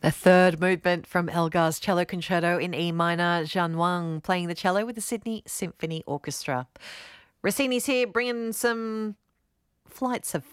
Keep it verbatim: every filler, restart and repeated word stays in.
The third movement from Elgar's Cello Concerto in E minor, Zhan Wang playing the cello with the Sydney Symphony Orchestra. Rossini's here bringing some flights of